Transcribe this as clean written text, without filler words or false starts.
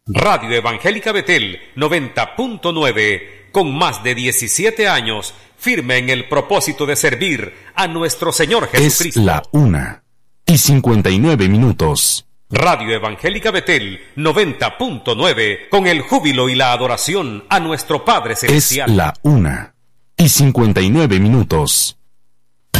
Radio Evangélica Betel 90.9, con más de 17 años, firme en el propósito de servir a nuestro Señor Jesucristo. Es la 1:59. Radio Evangélica Betel 90.9, con el júbilo y la adoración a nuestro Padre Celestial. Es la 1:59.